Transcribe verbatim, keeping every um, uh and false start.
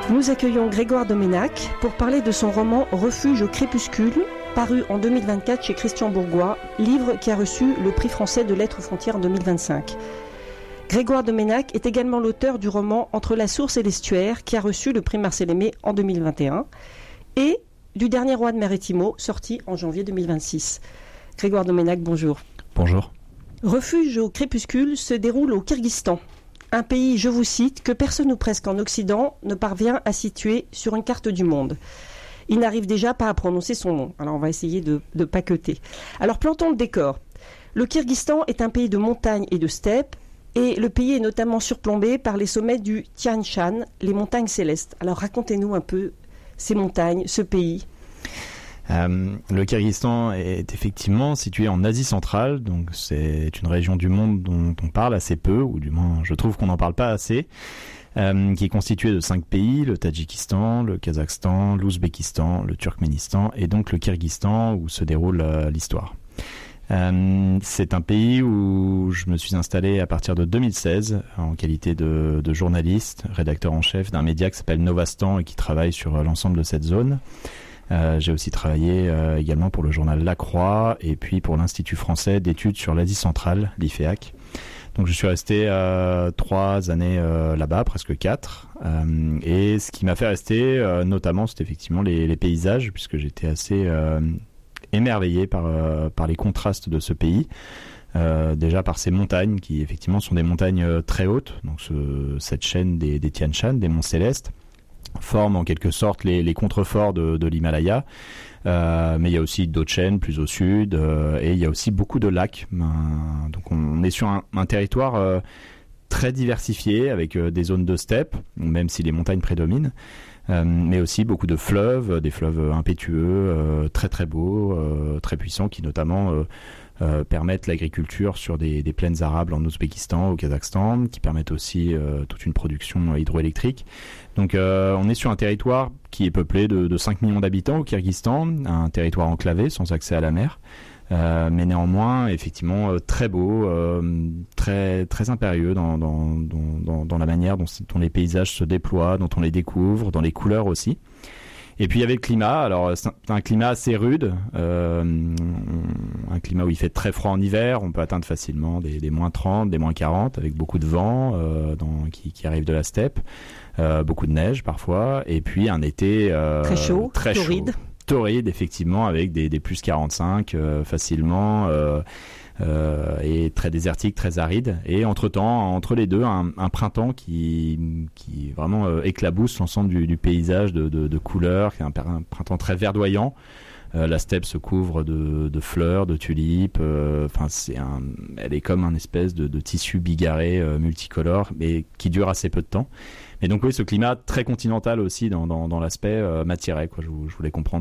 Nous accueillons Grégoire Doménac pour parler de son roman Refuge au crépuscule, paru en deux mille vingt-quatre chez Christian Bourgois, livre qui a reçu le prix français de lettres frontières en deux mille vingt-cinq. Grégoire Doménac est également l'auteur du roman Entre la source et l'estuaire, qui a reçu le prix Marcel Aimé en deux mille vingt et un, et du Dernier roi de Marettimo, sorti en janvier deux mille vingt-six. Grégoire Doménac, bonjour. Bonjour. Refuge au crépuscule se déroule au Kyrgyzstan. Un pays, je vous cite, que personne ou presque en Occident ne parvient à situer sur une carte du monde. Il n'arrive déjà pas à prononcer son nom. Alors on va essayer de, de paqueter. Alors plantons le décor. Le Kyrgyzstan est un pays de montagnes et de steppes, et le pays est notamment surplombé par les sommets du Tian Shan, les montagnes célestes. Alors racontez-nous un peu ces montagnes, ce pays. Euh, le Kyrgyzstan est effectivement situé en Asie centrale, donc c'est une région du monde dont on parle assez peu, ou du moins je trouve qu'on n'en parle pas assez, euh, qui est constitué de cinq pays, le Tadjikistan, le Kazakhstan, l'Ouzbékistan, le Turkménistan et donc le Kyrgyzstan où se déroule euh, l'histoire. Euh, c'est un pays où je me suis installé à partir de deux mille seize en qualité de, de journaliste, rédacteur en chef d'un média qui s'appelle Novastan et qui travaille sur euh, l'ensemble de cette zone. Euh, j'ai aussi travaillé euh, également pour le journal La Croix et puis pour l'Institut français d'études sur l'Asie centrale, l'I F E A C. Donc je suis resté euh, trois années euh, là-bas, presque quatre. Euh, et ce qui m'a fait rester, euh, notamment, c'était effectivement les, les paysages, puisque j'étais assez euh, émerveillé par, euh, par les contrastes de ce pays. Euh, déjà par ces montagnes qui effectivement sont des montagnes euh, très hautes, donc ce, cette chaîne des, des Tian Shan, des monts célestes, forme en quelque sorte les, les contreforts de, de l'Himalaya, euh, mais il y a aussi d'autres chaînes plus au sud, euh, et il y a aussi beaucoup de lacs. Euh, donc on est sur un, un territoire euh, très diversifié avec euh, des zones de steppe, même si les montagnes prédominent, euh, mais aussi beaucoup de fleuves, des fleuves impétueux, euh, très très beaux, euh, très puissants, qui notamment euh, Euh, permettent l'agriculture sur des, des plaines arables en Ouzbékistan, au Kazakhstan, qui permettent aussi euh, toute une production hydroélectrique. Donc euh, on est sur un territoire qui est peuplé de, de cinq millions d'habitants au Kyrgyzstan, un territoire enclavé sans accès à la mer, euh, mais néanmoins effectivement euh, très beau, euh, très, très impérieux dans, dans, dans, dans la manière dont, dont les paysages se déploient, dont on les découvre, dans les couleurs aussi. Et puis il y avait le climat, alors c'est un climat assez rude, euh, un climat où il fait très froid en hiver, on peut atteindre facilement des, des moins trente, des moins quarante, avec beaucoup de vent euh, dans, qui, qui arrive de la steppe, euh, beaucoup de neige parfois, et puis un été euh, très chaud, très torride. chaud, torride effectivement, avec des, des plus quarante-cinq euh, facilement, euh, Euh, et très désertique, très aride. Et entre-temps, entre les deux, un, un printemps qui, qui vraiment euh, éclabousse l'ensemble du, du paysage de, de, de couleurs, qui est un, un printemps très verdoyant. Euh, la steppe se couvre de, de fleurs, de tulipes. Enfin, euh, c'est un, elle est comme un espèce de, de tissu bigarré euh, multicolore, mais qui dure assez peu de temps. Et donc oui, ce climat très continental aussi dans, dans, dans l'aspect euh, m'attirait, quoi. Je, je voulais comprendre